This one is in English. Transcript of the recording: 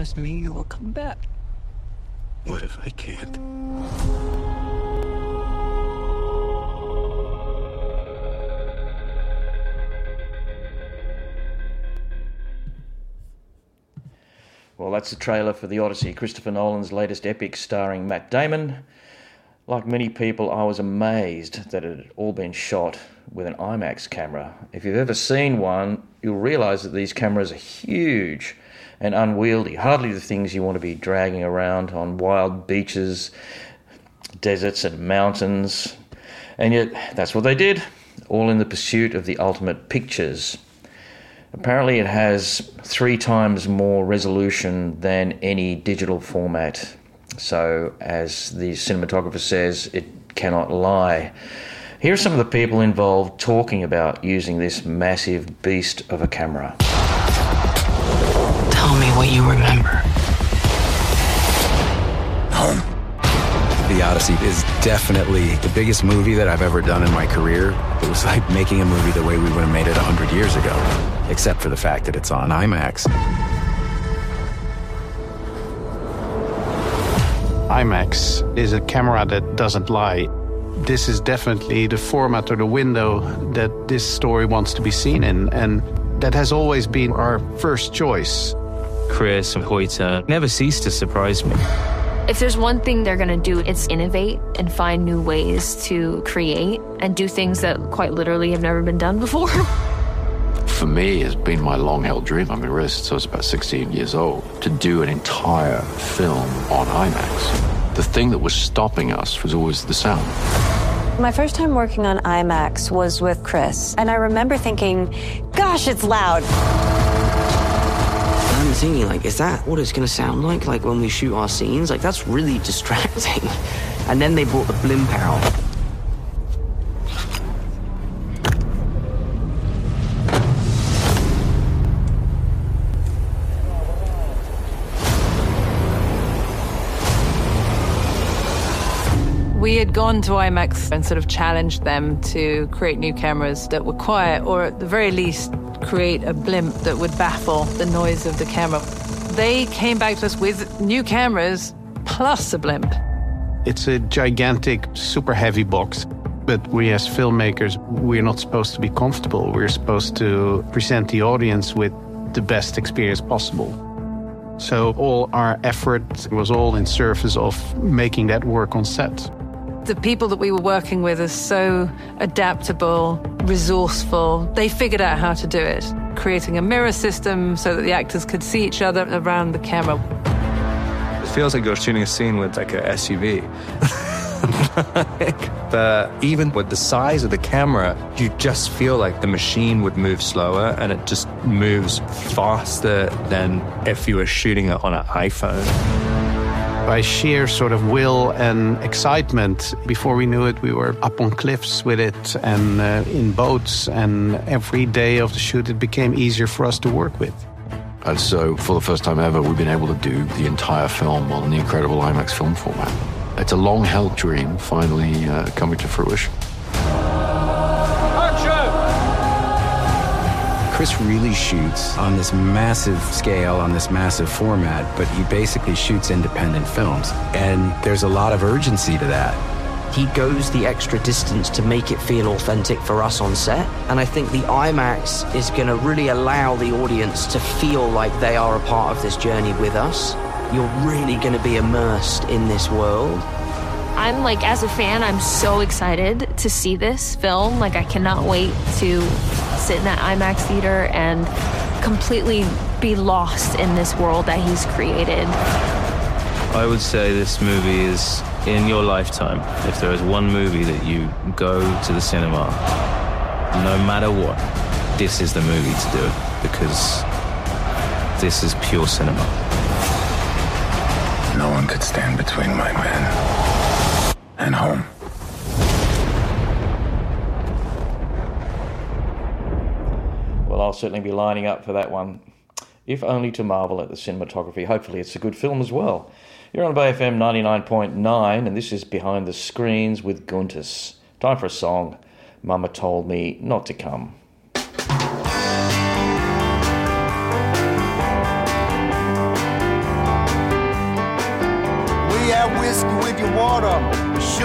promise me you will come back. What if I can't? Well, that's the trailer for The Odyssey, Christopher Nolan's latest epic starring Matt Damon. Like many people, I was amazed that it had all been shot with an IMAX camera. If you've ever seen one, you'll realise that these cameras are huge and unwieldy, hardly the things you want to be dragging around on wild beaches, deserts and mountains. And yet, that's what they did, all in the pursuit of the ultimate pictures. Apparently it has 3 times more resolution than any digital format. So, as the cinematographer says, it cannot lie. Here are some of the people involved talking about using this massive beast of a camera. Tell me what you remember. Home. The Odyssey is definitely the biggest movie that I've ever done in my career. It was like making a movie the way we would have made it 100 years ago, except for the fact that it's on IMAX. IMAX is a camera that doesn't lie. This is definitely the format or the window that this story wants to be seen in, and that has always been our first choice. Chris and Hoyte never cease to surprise me. If there's one thing they're going to do, it's innovate and find new ways to create and do things that quite literally have never been done before. For me, it's been my long-held dream. I've been really since I was about 16 years old to do an entire film on IMAX. The thing that was stopping us was always the sound. My first time working on IMAX was with Chris, and I remember thinking, gosh, it's loud. I'm thinking, like, is that what it's going to sound like when we shoot our scenes? Like, that's really distracting. And then they brought the blimp out. We had gone to IMAX and sort of challenged them to create new cameras that were quiet, or at the very least, create a blimp that would baffle the noise of the camera. They came back to us with new cameras plus a blimp. It's a gigantic, super heavy box. But we as filmmakers, we're not supposed to be comfortable. We're supposed to present the audience with the best experience possible. So all our effort was all in service of making that work on set. The people that we were working with are so adaptable, resourceful. They figured out how to do it, creating a mirror system so that the actors could see each other around the camera. It feels like you're shooting a scene with like a SUV. But even with the size of the camera, you just feel like the machine would move slower, and it just moves faster than if you were shooting it on an iPhone. By sheer sort of will and excitement, before we knew it, we were up on cliffs with it and in boats, and every day of the shoot it became easier for us to work with. And so, for the first time ever, we've been able to do the entire film on the incredible IMAX film format. It's a long-held dream finally coming to fruition. Chris really shoots on this massive scale, on this massive format, but he basically shoots independent films. And there's a lot of urgency to that. He goes the extra distance to make it feel authentic for us on set. And I think the IMAX is going to really allow the audience to feel like they are a part of this journey with us. You're really going to be immersed in this world. I'm like, as a fan, I'm so excited to see this film. Like, I cannot wait to sit in that IMAX theater and completely be lost in this world that he's created. I would say this movie is, in your lifetime, if there is one movie that you go to the cinema, no matter what, this is the movie to do it, because this is pure cinema. No one could stand between my men and home. Well, I'll certainly be lining up for that one, if only to marvel at the cinematography. Hopefully it's a good film as well. You're on Bay FM 99.9, and this is Behind the Screens with Guntis. Time for a song, Mama Told Me Not to Come. whiskey with your water.